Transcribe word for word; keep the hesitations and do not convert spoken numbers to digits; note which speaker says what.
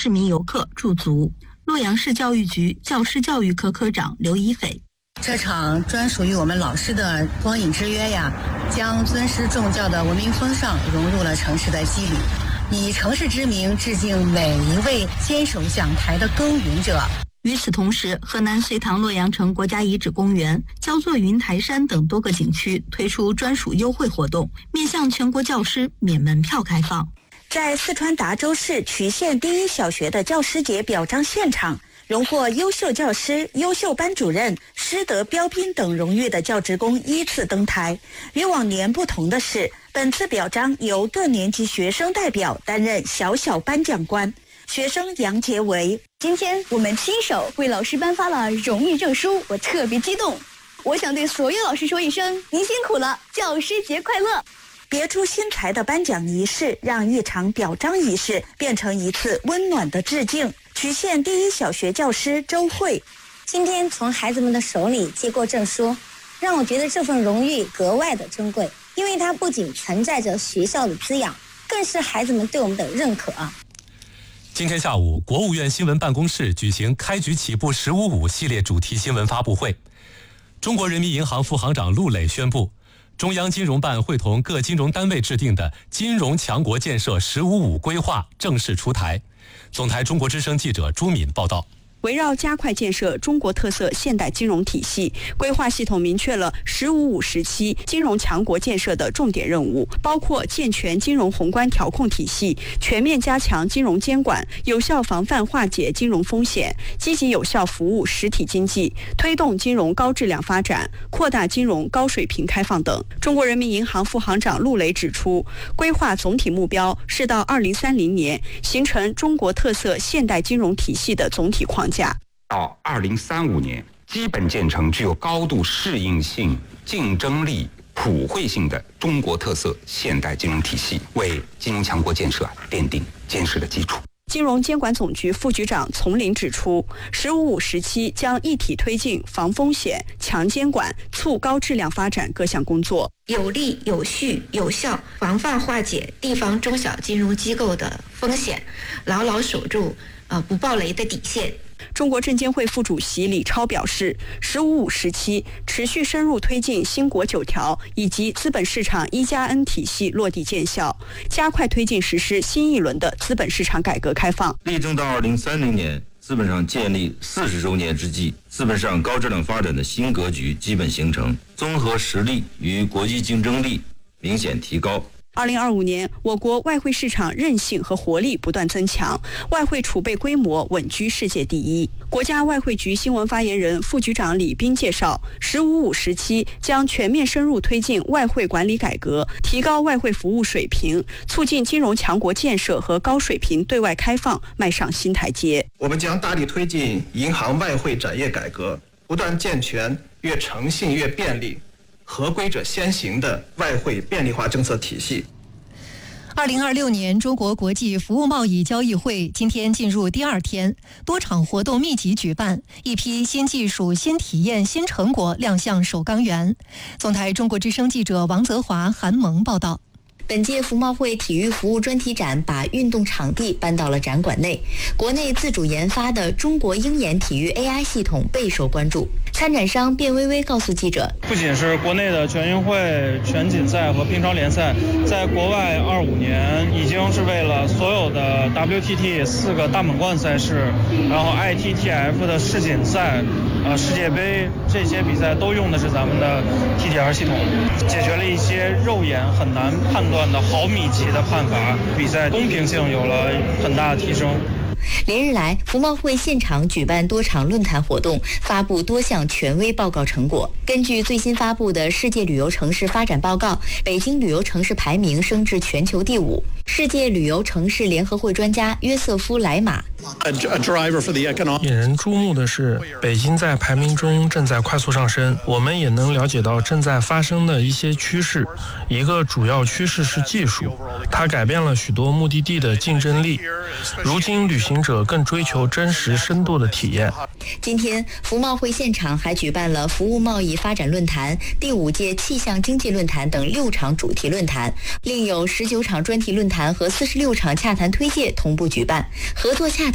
Speaker 1: 市民游客驻足。洛阳市教育局教师教育科科长刘一斐，
Speaker 2: 这场专属于我们老师的光影之约呀，将尊师重教的文明风尚融入了城市的肌理，以城市之名致敬每一位坚守讲台的耕耘者。
Speaker 1: 与此同时，河南遂塘洛阳城国家遗址公园、焦作云台山等多个景区推出专属优惠活动，面向全国教师免门票开放。
Speaker 3: 在四川达州市渠县第一小学的教师节表彰现场，荣获优秀教师、优秀班主任、师德标兵等荣誉的教职工依次登台。与往年不同的是，本次表彰由各年级学生代表担任小小颁奖官。学生杨杰维，
Speaker 4: 今天我们亲手为老师颁发了荣誉证书，我特别激动。我想对所有老师说一声，您辛苦了，教师节快乐。
Speaker 3: 别出心裁的颁奖仪式让一场表彰仪式变成一次温暖的致敬。渠县第一小学教师周慧，
Speaker 5: 今天从孩子们的手里接过证书，让我觉得这份荣誉格外的珍贵，因为它不仅承载着学校的滋养，更是孩子们对我们的认可啊。
Speaker 6: 今天下午，国务院新闻办公室举行开局起步十五五系列主题新闻发布会。中国人民银行副行长陆磊宣布，中央金融办会同各金融单位制定的金融强国建设十五五规划正式出台。总台中国之声记者朱敏报道。
Speaker 7: 围绕加快建设中国特色现代金融体系，规划系统明确了“十五五”时期金融强国建设的重点任务，包括健全金融宏观调控体系，全面加强金融监管，有效防范化解金融风险，积极有效服务实体经济，推动金融高质量发展，扩大金融高水平开放等。中国人民银行副行长陆磊指出，规划总体目标是到二零三零年形成中国特色现代金融体系的总体框架。
Speaker 8: 到二零三五年，基本建成具有高度适应性、竞争力、普惠性的中国特色现代金融体系，为金融强国建设奠定坚实的基础。
Speaker 7: 金融监管总局副局长丛林指出，“十五五”时期将一体推进防风险、强监管、促高质量发展各项工作，
Speaker 9: 有力、有序、有效防范化解地方中小金融机构的风险，牢牢守住呃不爆雷的底线。
Speaker 7: 中国证监会副主席李超表示，“十五五”时期持续深入推进新国九条以及资本市场一加 N 体系落地见效，加快推进实施新一轮的资本市场改革开放。
Speaker 10: 力争到二零三零年，资本上建立四十周年之际，资本市场高质量发展的新格局基本形成，综合实力与国际竞争力明显提高。
Speaker 7: 二零二五年，我国外汇市场韧性和活力不断增强，外汇储备规模稳居世界第一。国家外汇局新闻发言人、副局长李斌介绍，“十五五”时期将全面深入推进外汇管理改革，提高外汇服务水平，促进金融强国建设和高水平对外开放迈上新台阶。
Speaker 11: 我们将大力推进银行外汇展业改革，不断健全越诚信越便利、合规者先行的外汇便利化政策体系。
Speaker 12: 二零二六年中国国际服务贸易交易会今天进入第二天，多场活动密集举办，一批新技术、新体验、新成果亮相首钢园。总台中国之声记者王泽华、韩萌报道。
Speaker 13: 本届服贸会体育服务专题展把运动场地搬到了展馆内，国内自主研发的中国鹰眼体育 A I 系统备受关注。参展商卞微微告诉记者，
Speaker 14: 不仅是国内的全运会、全锦赛和乒乓联赛，在国外二五年已经是为了所有的 W T T 四个大满贯赛事，然后 I T T F 的世锦赛、呃世界杯这些比赛都用的是咱们的 T D R 系统，解决了一些肉眼很难判断的毫米级的判罚，比赛公平性有了很大的提升。
Speaker 13: 连日来，服贸会现场举办多场论坛活动，发布多项权威报告成果。根据最新发布的世界旅游城市发展报告，北京旅游城市排名升至全球第五。世界旅游城市联合会专家约瑟夫·莱马，
Speaker 15: 引人注目的是，北京在排名中正在快速上升。我们也能了解到正在发生的一些趋势。一个主要趋势是技术，它改变了许多目的地的竞争力。如今，旅行者更追求真实深度的体验。
Speaker 13: 今天，服贸会现场还举办了服务贸易发展论坛、第五届气象经济论坛等六场主题论坛，另有十九场专题论坛和四十六场洽谈推介同步举办，合作洽谈